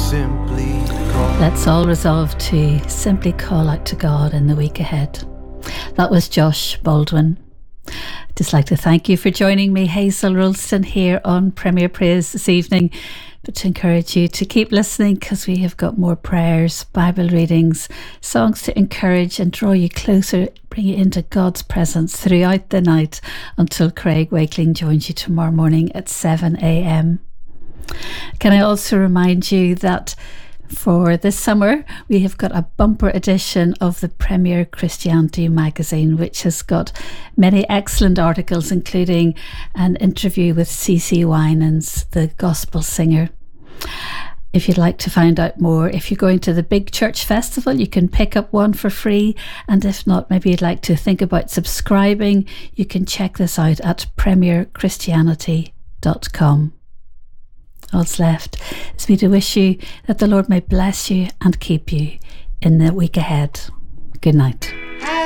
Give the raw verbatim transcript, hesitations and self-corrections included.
simply call. Let's all resolve to simply call out to God in the week ahead. That was Josh Baldwin. I'd just like to thank you for joining me, Hazel Ralston, here on Premier Praise this evening, but to encourage you to keep listening, because we have got more prayers, Bible readings, songs to encourage and draw you closer, bring you into God's presence throughout the night until Craig Wakeling joins you tomorrow morning at seven a.m. Can I also remind you that for this summer we have got a bumper edition of the Premier Christianity magazine, which has got many excellent articles, including an interview with C C Winans, the gospel singer. If you'd like to find out more, if you're going to the Big Church Festival, you can pick up one for free, and if not, maybe you'd like to think about subscribing, you can check this out at premier christianity dot com. All's left is me to wish you that the Lord may bless you and keep you in the week ahead. Good night.